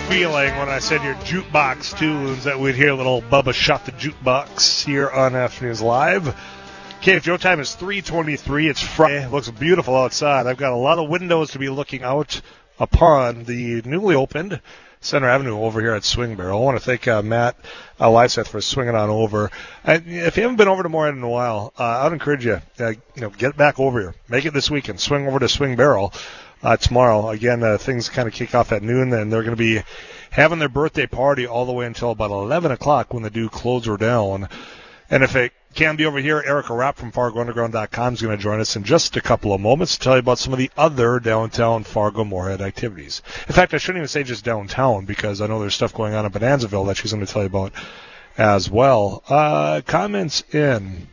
feeling when I said your jukebox tunes that we'd hear a little Bubba Shot the Jukebox here on Afternoons Live. KFGO time is 3:23. It's Friday. It looks beautiful outside. I've got a lot of windows to be looking out upon the newly opened Center Avenue over here at Swing Barrel. I want to thank Matt Lyseth for swinging on over. If you haven't been over to Moorhead in a while, I'd encourage you, get back over here. Make it this weekend. Swing over to Swing Barrel tomorrow. Again, things kind of kick off at noon, and they're going to be having their birthday party all the way until about 11 o'clock when they do close her down. And if it can be over here, Erica Rapp from FargoUnderground.com is going to join us in just a couple of moments to tell you about some of the other downtown Fargo-Moorhead activities. In fact, I shouldn't even say just downtown because I know there's stuff going on in Bonanzaville that she's going to tell you about as well. Comments in.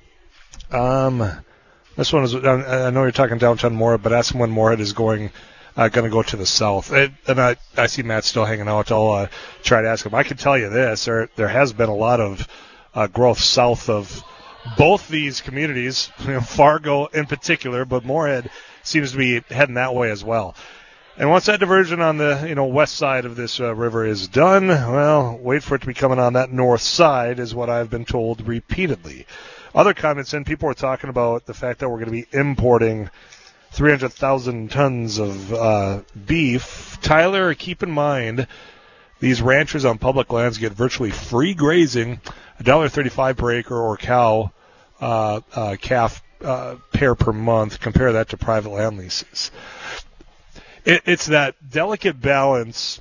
This one is, I know you're talking downtown Moorhead, but ask him when Moorhead is going to go to the south. And I see Matt still hanging out. I'll try to ask him. I can tell you this. There has been a lot of growth south of both these communities, Fargo in particular, but Moorhead seems to be heading that way as well. And once that diversion on the west side of this river is done, well, wait for it to be coming on that north side is what I've been told repeatedly. Other comments in, people were talking about the fact that we're going to be importing 300,000 tons of beef. Tyler, keep in mind, these ranchers on public lands get virtually free grazing, $1.35 per acre or calf pair per month. Compare that to private land leases. It's that delicate balance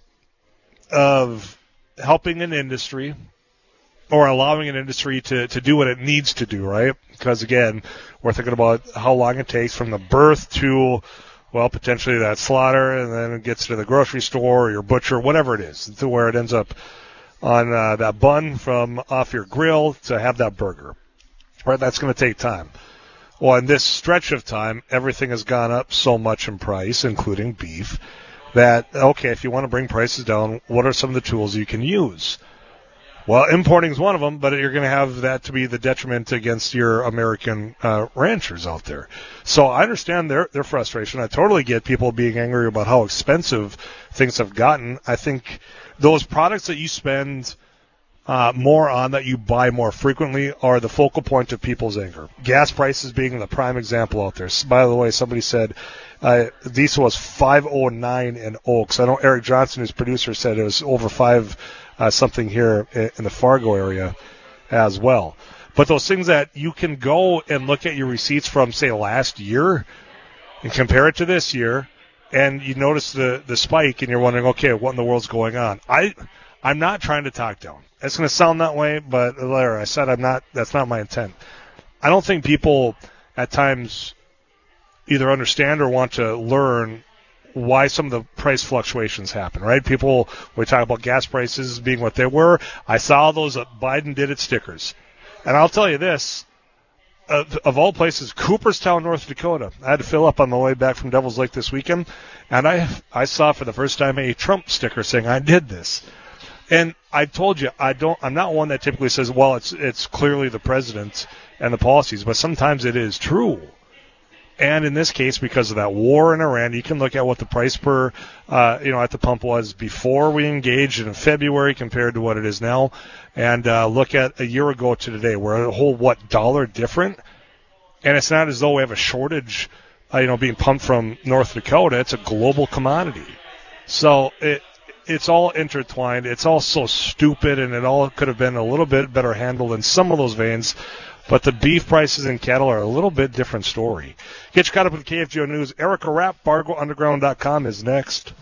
of helping an industry or allowing an industry to do what it needs to do, right? Because, again, we're thinking about how long it takes from the birth to, well, potentially that slaughter, and then it gets to the grocery store or your butcher, whatever it is, to where it ends up on that bun from off your grill to have that burger. Right? That's going to take time. Well, in this stretch of time, everything has gone up so much in price, including beef, that, okay, if you want to bring prices down, what are some of the tools you can use? Well, importing is one of them, but you're going to have that to be the detriment against your American ranchers out there. So I understand their frustration. I totally get people being angry about how expensive things have gotten. I think those products that you spend more on, that you buy more frequently, are the focal point of people's anger. Gas prices being the prime example out there. By the way, somebody said diesel was $5.09 in Oaks. I know Eric Johnson, who's producer, said it was over $5 something here in the Fargo area as well. But those things that you can go and look at your receipts from, say, last year and compare it to this year, and you notice the spike, and you're wondering, okay, what in the world's going on? I'm not trying to talk down. It's going to sound that way, but Larry, I said that's not my intent. I don't think people at times either understand or want to learn why some of the price fluctuations happen, right? People, we talk about gas prices being what they were. I saw those Biden did it stickers. And I'll tell you this, of all places, Cooperstown, North Dakota. I had to fill up on my way back from Devil's Lake this weekend, and I saw for the first time a Trump sticker saying I did this. And I told you, I'm not one that typically says, well, it's clearly the president and the policies, but sometimes it is true. And in this case, because of that war in Iran, you can look at what the price per, at the pump was before we engaged in February compared to what it is now, and look at a year ago to today. We're a whole, $1 different, and it's not as though we have a shortage, being pumped from North Dakota. It's a global commodity. So it's all intertwined. It's all so stupid, and it all could have been a little bit better handled in some of those veins. But the beef prices and cattle are a little bit different story. Get you caught up with KFGO News. Erica Rapp, FargoUnderground.com is next.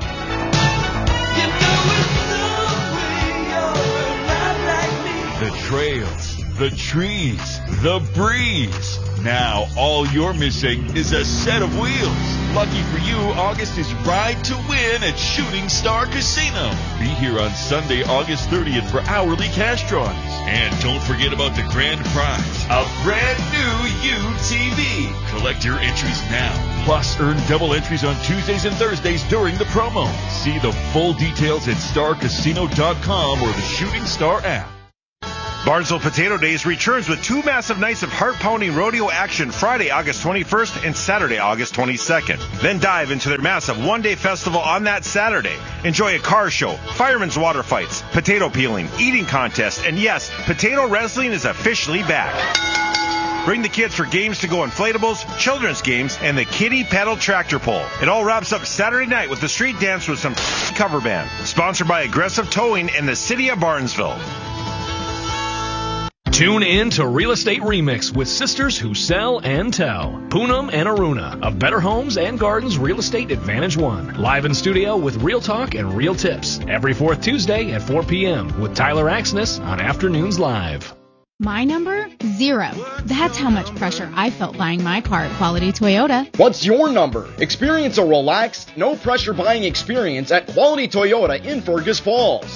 The trails, the trees, the breeze. Now all you're missing is a set of wheels. Lucky for you, August is Ride to Win at Shooting Star Casino. Be here on Sunday, August 30th for hourly cash drawings. And don't forget about the grand prize, a brand new UTV. Collect your entries now. Plus, earn double entries on Tuesdays and Thursdays during the promo. See the full details at starcasino.com or the Shooting Star app. Barnesville Potato Days returns with 2 massive nights of heart-pounding rodeo action Friday, August 21st and Saturday, August 22nd. Then dive into their massive one-day festival on that Saturday. Enjoy a car show, firemen's water fights, potato peeling, eating contest, and yes, potato wrestling is officially back. Bring the kids for games to go inflatables, children's games, and the kiddie pedal tractor pull. It all wraps up Saturday night with the street dance with some cover band. Sponsored by Aggressive Towing and the City of Barnesville. Tune in to Real Estate Remix with sisters who sell and tell. Poonam and Aruna of Better Homes and Gardens Real Estate Advantage One. Live in studio with real talk and real tips. Every 4th Tuesday at 4 p.m. with Tyler Axness on Afternoons Live. My number? 0. That's how much pressure I felt buying my car at Quality Toyota. What's your number? Experience a relaxed, no-pressure buying experience at Quality Toyota in Fergus Falls.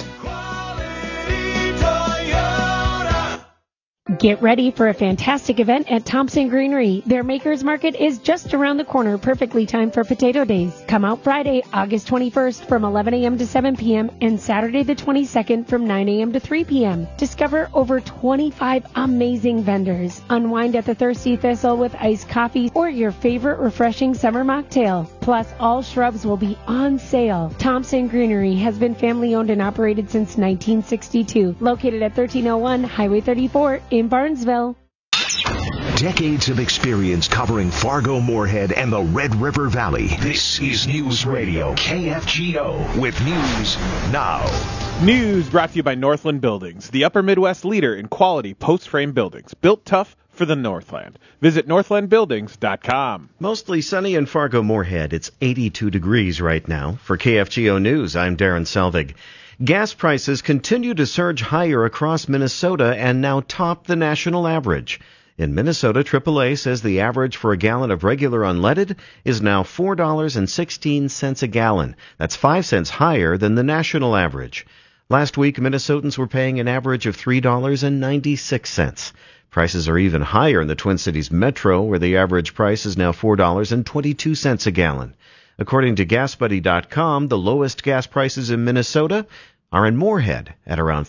Get ready for a fantastic event at Thompson Greenery. Their Makers Market is just around the corner, perfectly timed for Potato Days. Come out Friday, August 21st from 11 a.m. to 7 p.m. and Saturday the 22nd from 9 a.m. to 3 p.m. Discover over 25 amazing vendors. Unwind at the Thirsty Thistle with iced coffee or your favorite refreshing summer mocktail. Plus, all shrubs will be on sale. Thompson Greenery has been family owned and operated since 1962. Located at 1301 Highway 34 in Barnesville. Decades of experience covering Fargo, Moorhead, and the Red River Valley. This is News Radio KFGO with news now. News brought to you by Northland Buildings, the Upper Midwest leader in quality post-frame buildings, built tough for the Northland. Visit northlandbuildings.com. Mostly sunny in Fargo, Moorhead. It's 82 degrees right now. For KFGO News, I'm Darren Selvig. Gas prices continue to surge higher across Minnesota and now top the national average. In Minnesota, AAA says the average for a gallon of regular unleaded is now $4.16 a gallon. That's 5 cents higher than the national average. Last week, Minnesotans were paying an average of $3.96. Prices are even higher in the Twin Cities Metro, where the average price is now $4.22 a gallon. According to GasBuddy.com, the lowest gas prices in Minnesota are in Moorhead at around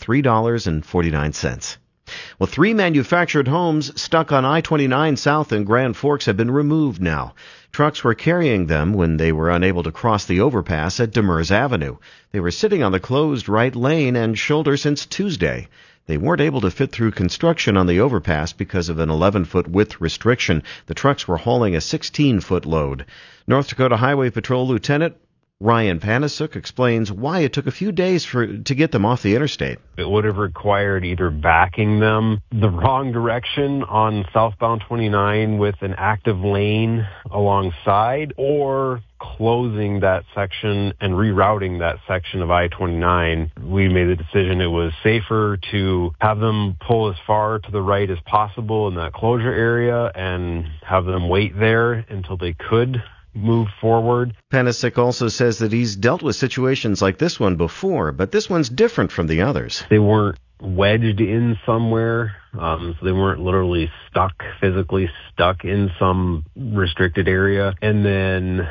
$3.49. Well, 3 manufactured homes stuck on I-29 south in Grand Forks have been removed now. Trucks were carrying them when they were unable to cross the overpass at Demers Avenue. They were sitting on the closed right lane and shoulder since Tuesday. They weren't able to fit through construction on the overpass because of an 11-foot width restriction. The trucks were hauling a 16-foot load. North Dakota Highway Patrol Lieutenant Ryan Panasuk explains why it took a few days to get them off the interstate. It would have required either backing them the wrong direction on southbound 29 with an active lane alongside, or closing that section and rerouting that section of I-29. We made the decision it was safer to have them pull as far to the right as possible in that closure area and have them wait there until they could move forward. Panasik also says that he's dealt with situations like this one before, but this one's different from the others. They weren't wedged in somewhere, so they weren't literally physically stuck in some restricted area. And then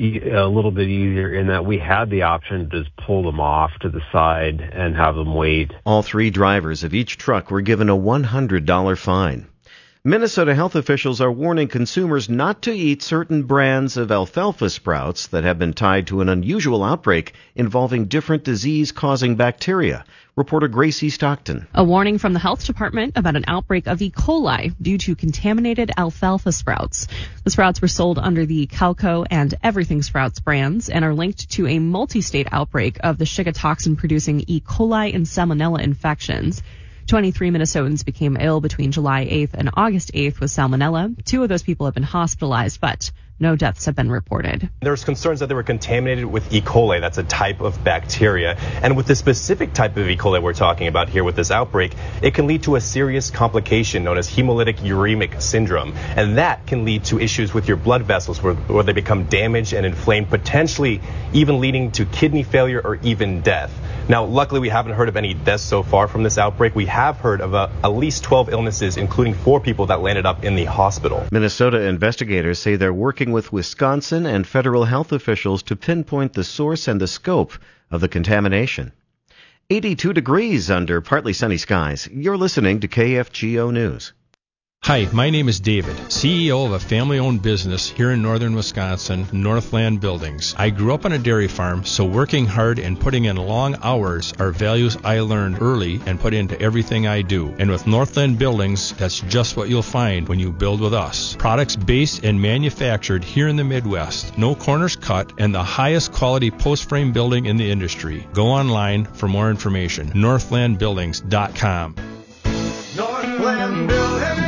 a little bit easier in that we had the option to just pull them off to the side and have them wait. All 3 drivers of each truck were given a $100 fine. Minnesota health officials are warning consumers not to eat certain brands of alfalfa sprouts that have been tied to an unusual outbreak involving different disease-causing bacteria. Reporter Gracie Stockton. A warning from the health department about an outbreak of E. coli due to contaminated alfalfa sprouts. The sprouts were sold under the Calco and Everything Sprouts brands and are linked to a multi-state outbreak of the Shiga toxin-producing E. coli and Salmonella infections. 23 Minnesotans became ill between July 8th and August 8th with salmonella. 2 of those people have been hospitalized, but no deaths have been reported. There's concerns that they were contaminated with E. coli. That's a type of bacteria. And with the specific type of E. coli we're talking about here with this outbreak, it can lead to a serious complication known as hemolytic uremic syndrome. And that can lead to issues with your blood vessels where they become damaged and inflamed, potentially even leading to kidney failure or even death. Now, luckily, we haven't heard of any deaths so far from this outbreak. We have heard of at least 12 illnesses, including 4 people that landed up in the hospital. Minnesota investigators say they're working with Wisconsin and federal health officials to pinpoint the source and the scope of the contamination. 82 degrees under partly sunny skies. You're listening to KFGO News. Hi, my name is David, CEO of a family-owned business here in northern Wisconsin, Northland Buildings. I grew up on a dairy farm, so working hard and putting in long hours are values I learned early and put into everything I do. And with Northland Buildings, that's just what you'll find when you build with us. Products based and manufactured here in the Midwest, no corners cut, and the highest quality post-frame building in the industry. Go online for more information. NorthlandBuildings.com. Northland Buildings.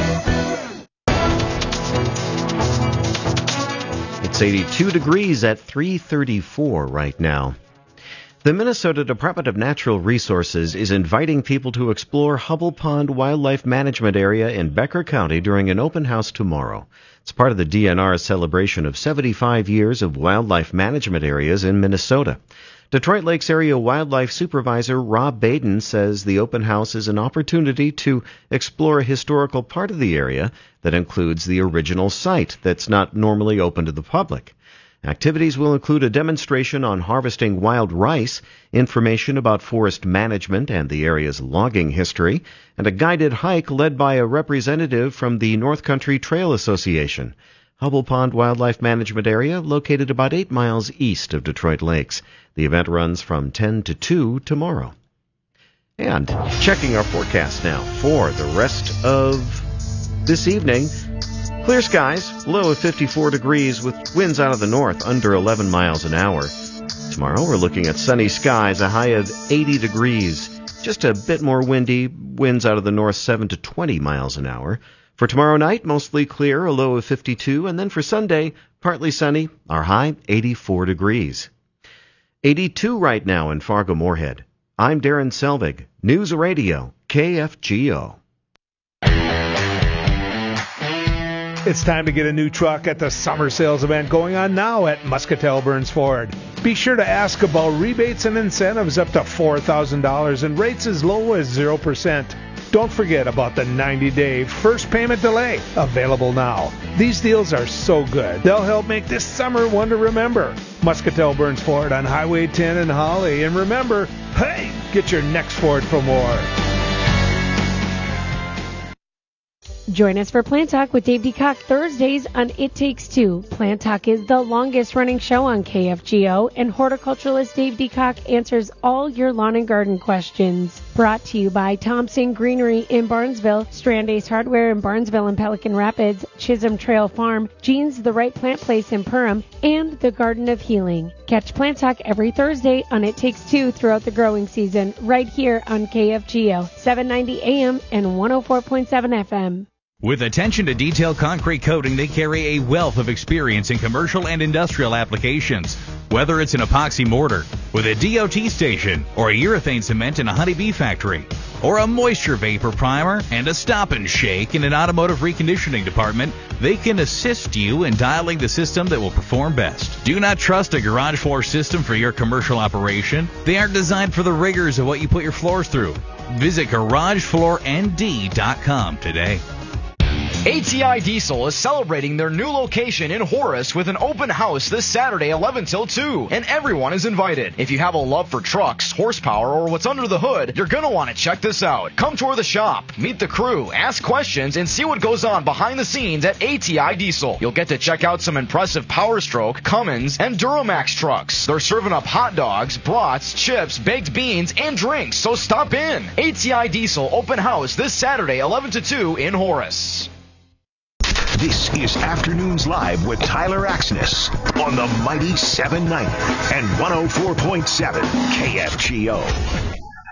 It's 82 degrees at 334 right now. The Minnesota Department of Natural Resources is inviting people to explore Hubble Pond Wildlife Management Area in Becker County during an open house tomorrow. It's part of the DNR's celebration of 75 years of wildlife management areas in Minnesota. Detroit Lakes Area Wildlife Supervisor Rob Baden says the open house is an opportunity to explore a historical part of the area that includes the original site that's not normally open to the public. Activities will include a demonstration on harvesting wild rice, information about forest management and the area's logging history, and a guided hike led by a representative from the North Country Trail Association. Hubble Pond Wildlife Management Area, located about 8 miles east of Detroit Lakes. The event runs from 10 to 2 tomorrow. And checking our forecast now for the rest of this evening. Clear skies, low of 54 degrees with winds out of the north under 11 miles an hour. Tomorrow we're looking at sunny skies, a high of 80 degrees. Just a bit more windy, winds out of the north 7 to 20 miles an hour. For tomorrow night, mostly clear, a low of 52, and then for Sunday, partly sunny, our high 84 degrees. 82 right now in Fargo-Moorhead. I'm Darren Selvig, News Radio, KFGO. It's time to get a new truck at the summer sales event going on now at Muscatel Burns Ford. Be sure to ask about rebates and incentives up to $4,000 and rates as low as 0%. Don't forget about the 90-day first payment delay, available now. These deals are so good, they'll help make this summer one to remember. Muscatel Burns Ford on Highway 10 in Holly. And remember, hey, get your next Ford for more. Join us for Plant Talk with Dave DeCock Thursdays on It Takes Two. Plant Talk is the longest running show on KFGO, and horticulturalist Dave DeCock answers all your lawn and garden questions. Brought to you by Thompson Greenery in Barnesville, Strand Ace Hardware in Barnesville and Pelican Rapids, Chisholm Trail Farm, Jean's The Right Plant Place in Perham, and the Garden of Healing. Catch Plant Talk every Thursday on It Takes Two throughout the growing season, right here on KFGO, 790 AM and 104.7 FM. With attention to detail concrete coating, they carry a wealth of experience in commercial and industrial applications. Whether it's an epoxy mortar with a DOT station, or a urethane cement in a honeybee factory, or a moisture vapor primer and a stop and shake in an automotive reconditioning department, they can assist you in dialing the system that will perform best. Do not trust a garage floor system for your commercial operation. They aren't designed for the rigors of what you put your floors through. Visit GarageFloorND.com today. ATI Diesel is celebrating their new location in Horace with an open house this Saturday 11 till 2, and everyone is invited. If you have a love for trucks, horsepower, or what's under the hood, you're going to want to check this out. Come tour the shop, meet the crew, ask questions, and see what goes on behind the scenes at ATI Diesel. You'll get to check out some impressive Power Stroke, Cummins, and Duramax trucks. They're serving up hot dogs, brats, chips, baked beans, and drinks, so stop in. ATI Diesel open house this Saturday 11 to 2 in Horace. This is Afternoons Live with Tyler Axness on the mighty 790 and 104.7 KFGO.